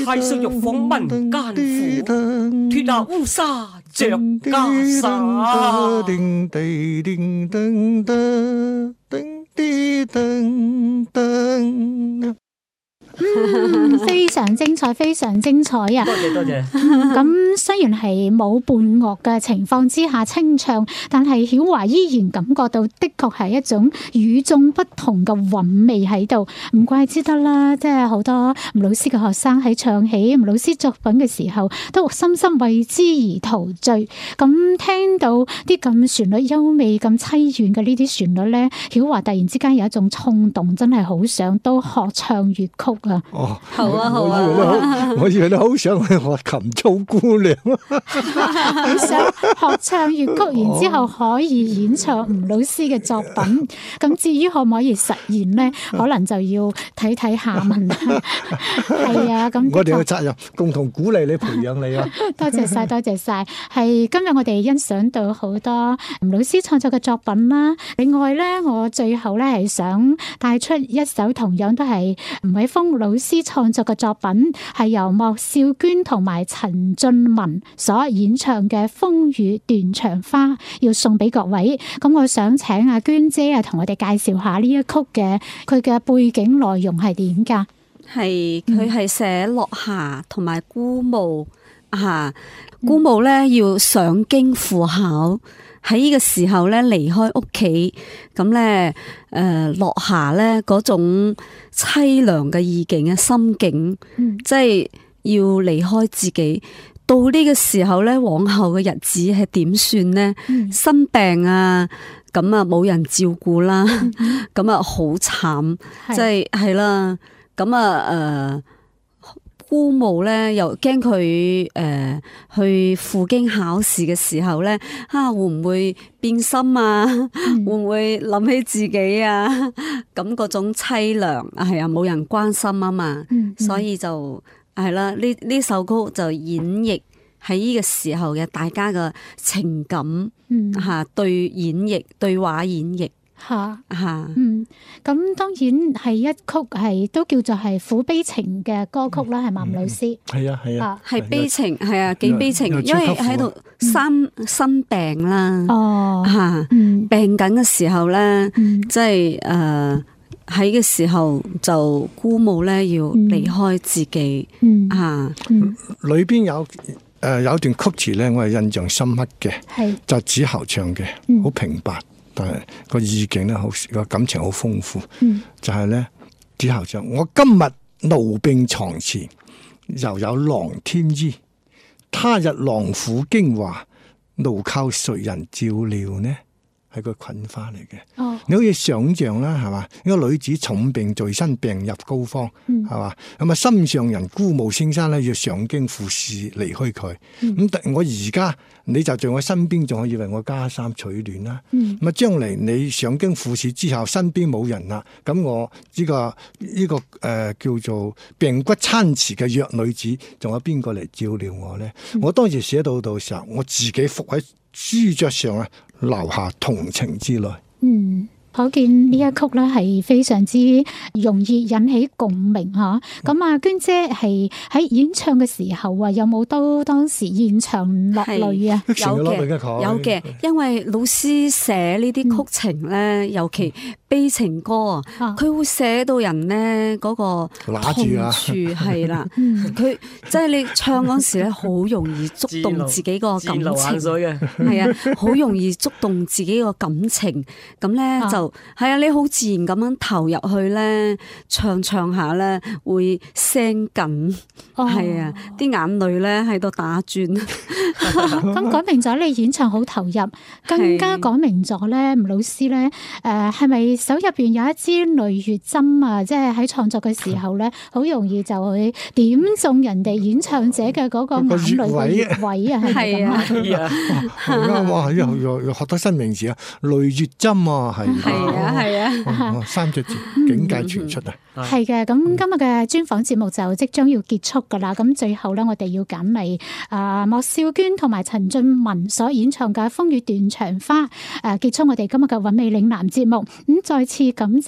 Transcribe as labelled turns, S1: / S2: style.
S1: 太歲玉鳳民間苦，脫下烏紗着袈裟。
S2: 叮叮叮叮叮叮叮叮。
S3: 非常精彩，非常精彩啊！
S1: 多謝多謝。
S3: 咁雖然係冇伴樂嘅情況之下清唱，但係曉華依然感覺到的確係一種與眾不同嘅韻味喺度。唔怪之得啦，即係好多吳老師嘅學生喺唱起吳老師作品嘅時候，都深深為之而陶醉。咁聽到啲咁旋律優美、咁淒怨嘅呢啲旋律咧，曉華突然之間有一種衝動，真係好想都學唱粵曲。
S2: 哦，
S3: 好啊好啊！
S2: 我以為你好想去學琴操姑娘，
S3: 好想學唱粵曲，然之後可以演唱吳老師嘅作品。咁至於可唔可以實現咧，可能就要睇睇下文啦。係啊，咁
S2: 我哋有責任共同鼓勵你、培養你啊！
S3: 多謝晒，多謝晒。係今日我哋欣賞到好多吳老師創作嘅作品啦。另外咧，我最後咧係想帶出一首同樣都係吳偉峰老師創作嘅作品，係由莫少娟同埋陳俊文所演唱嘅《風雨斷腸花》，要送俾各位。咁我想請阿娟姐啊，同我哋介紹下呢一曲嘅佢嘅背景內容係點噶？
S4: 係佢係寫落霞同埋姑母吓，姑母咧要上京赴考。喺呢個時候咧離開屋企，咁咧落霞咧嗰種淒涼嘅意境嘅心境，即係要離開自己。到呢個時候咧，往後嘅日子係點算呢？生病啊，咁啊冇人照顧啦，咁啊好慘，即係啦，咁啊姑母咧又驚佢去赴京考試嘅時候咧，會唔會變心啊？會唔會諗起自己啊？咁嗰種凄涼係啊，冇人關心啊嘛，所以就係啦。呢首曲就演繹喺呢個時候嘅大家嘅情感對演繹對話演繹。
S3: 咁當然係一曲係都叫做係苦悲情嘅歌曲啦，係嘛，吳老師？係
S2: 啊，
S4: 係悲情，係啊，幾悲情，因為喺度生病啦，病緊嘅時候咧，即係喺嘅時候就姑母咧要離開自己，
S2: 裏邊有段曲詞咧，我係印象深刻嘅，就子豪唱嘅，好平白。但係個意境咧，好個感情好豐富。就係咧，之後就我今日癆病床前，又有狼添醫。他日狼虎京華，怒靠誰人照料呢？係個困花嚟嘅。你可以想象啦，係嘛？一個女子重病在身，病入膏肓，係嘛？咁啊，心上人姑母先生咧要上京赴試，離開佢。咁我而家你就在我身邊，仲可以為我加衫取暖啦。咁啊，將嚟你上京赴試之後，身邊冇人啦，咁我呢個叫做病骨參差嘅弱女子，仲有邊個嚟照料我咧？我當時寫到時候，我自己伏喺書桌上啊，留下同情之淚。
S3: 可見呢一曲咧係非常之容易引起共鳴吓。咁啊，娟姐係喺演唱嘅時候啊，有冇都當時現場落淚啊？
S4: 有嘅，因為老師寫呢啲曲情咧，尤其悲情歌啊，佢會寫到人咧嗰個痛處係啦。佢即係你唱嗰時咧，好容易觸動自己個感情，係啊，好容易觸動自己個感情。咁咧就係啊，你好自然咁樣投入去咧，唱下咧會聲緊，係啊，啲眼淚咧喺度打轉。
S3: 咁講明咗你演唱好投入，更加講明咗咧，吳老師咧，係咪手入邊有一支淚月針啊？即係喺創作嘅時候咧，好容易就會點中人哋演唱者嘅嗰個眼淚嘅穴位啊！係啊，
S2: 哇！又學到新名詞啊，淚月針啊，
S4: 係啊，
S2: 三隻字境界傳出啊！
S3: 係嘅，咁今日嘅專訪節目就即將要結束噶啦。咁最後咧，我哋要揀嚟莫少娟同埋陳俊文所演唱嘅《風雨斷腸花》，結束我哋今日嘅韻味嶺南節目。咁再次感謝